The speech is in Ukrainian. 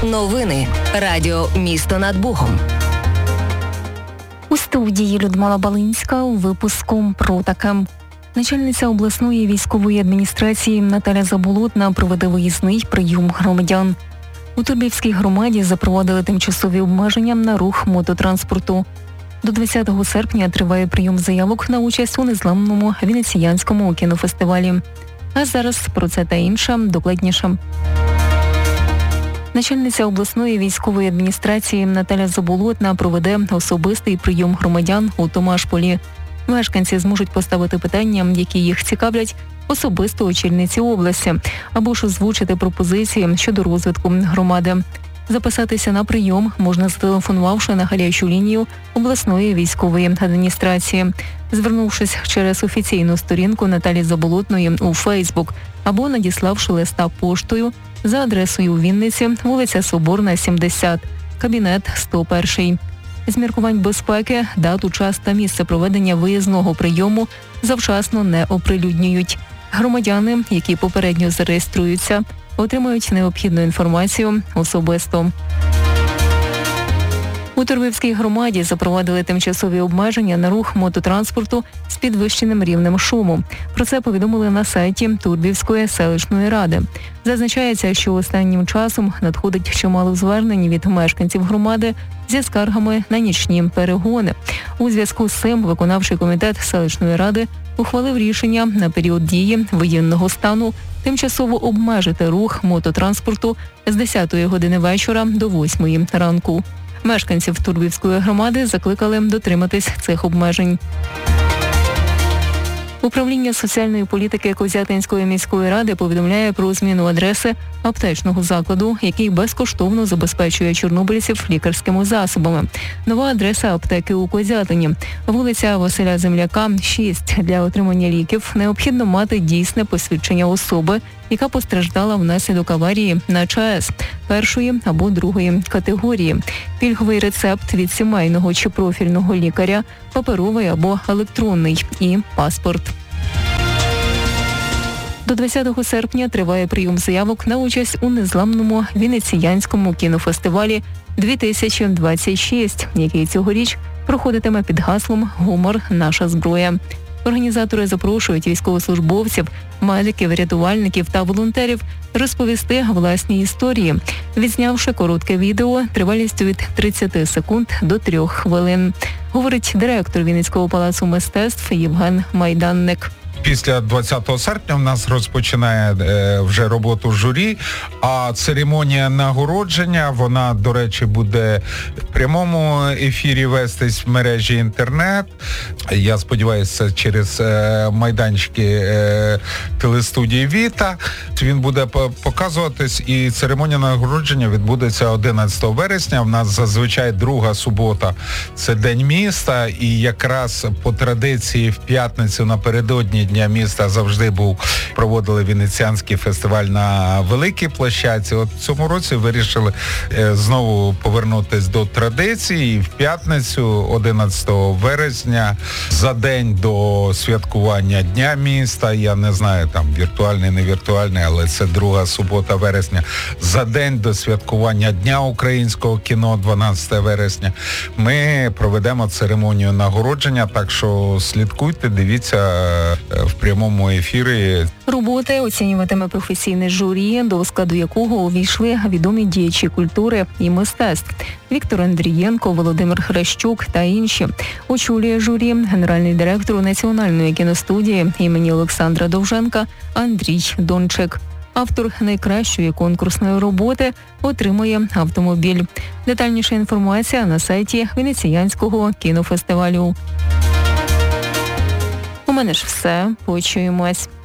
Новини. Радіо «Місто над Богом». У студії Людмила Балинська у випуску про таке. Начальниця обласної військової адміністрації Наталя Заболотна проведе виїзний прийом громадян. У Турбівській громаді запровадили тимчасові обмеження на рух мототранспорту. До 20 серпня триває прийом заявок на участь у незламному Венеціанському кінофестивалі. А зараз про це та інше докладніше. Начальниця обласної військової адміністрації Наталя Заболотна проведе особистий прийом громадян у Томашполі. Мешканці зможуть поставити питання, які їх цікавлять, особисто очільниці області, або ж озвучити пропозиції щодо розвитку громади. Записатися на прийом можна, зателефонувавши на гарячу лінію обласної військової адміністрації, звернувшись через офіційну сторінку Наталі Заболотної у Фейсбук, або надіславши листа поштою за адресою у Вінниці, вулиця Соборна, 70, кабінет 101. З міркувань безпеки дату, час та місце проведення виїзного прийому завчасно не оприлюднюють. Громадяни, які попередньо зареєструються, отримають необхідну інформацію особисто. У Турбівській громаді запровадили тимчасові обмеження на рух мототранспорту з підвищеним рівнем шуму. Про це повідомили на сайті Турбівської селищної ради. Зазначається, що останнім часом надходить чимало звернень від мешканців громади зі скаргами на нічні перегони. У зв'язку з цим виконавчий комітет селищної ради ухвалив рішення на період дії воєнного стану тимчасово обмежити рух мототранспорту з 10 години вечора до 8 ранку. Мешканців Турбівської громади закликали дотриматись цих обмежень. Управління соціальної політики Козятинської міської ради повідомляє про зміну адреси аптечного закладу, який безкоштовно забезпечує чорнобильців лікарськими засобами. Нова адреса аптеки у Козятині. Вулиця Василя Земляка, 6. Для отримання ліків необхідно мати дійсне посвідчення особи, яка постраждала внаслідок аварії на ЧАЕС першої або другої категорії, пільговий рецепт від сімейного чи профільного лікаря, паперовий або електронний і паспорт. До 20 серпня триває прийом заявок на участь у незламному Венеціанському кінофестивалі 2026, який цьогоріч проходитиме під гаслом «Гумор – наша зброя». Організатори запрошують військовослужбовців, медиків, рятувальників та волонтерів розповісти власні історії, відзнявши коротке відео тривалістю від 30 секунд до 3 хвилин, говорить директор Вінницького палацу мистецтв Євген Майданник. Після 20 серпня в нас розпочинає вже роботу журі, а церемонія нагородження, вона, до речі, буде в прямому ефірі вестись в мережі інтернет. Я сподіваюся, через майданчики телестудії Віта. Він буде показуватись, і церемонія нагородження відбудеться 11 вересня. У нас зазвичай друга субота – це День міста, і якраз по традиції в п'ятницю напередодні Дня міста завжди проводили Венеціанський фестиваль на великій площадці. От в цьому році вирішили знову повернутись до традиції. І в п'ятницю, 11 вересня, за день до святкування Дня міста, я не знаю, там віртуальний, не віртуальний, але це друга субота вересня, за день до святкування Дня українського кіно, 12 вересня, ми проведемо церемонію нагородження, так що слідкуйте, дивіться в прямому ефірі. Роботи оцінюватиме професійне журі, до складу якого увійшли відомі діячі культури і мистецтв. Віктор Андрієнко, Володимир Хрещук та інші. Очолює журі генеральний директор Національної кіностудії імені Олександра Довженка Андрій Дончик. Автор найкращої конкурсної роботи отримує автомобіль. Детальніша інформація на сайті Венеціанського кінофестивалю. У мене ж все. Почуємось.